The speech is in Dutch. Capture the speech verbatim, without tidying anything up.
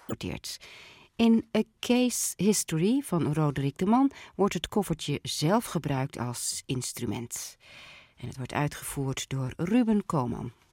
noteert. In A Case History van Roderick de Man wordt het koffertje zelf gebruikt als instrument. En het wordt uitgevoerd door Ruben Koolman.